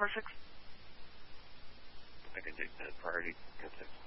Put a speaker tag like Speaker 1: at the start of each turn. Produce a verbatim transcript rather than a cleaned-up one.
Speaker 1: four six.
Speaker 2: I can take that priority. Consent.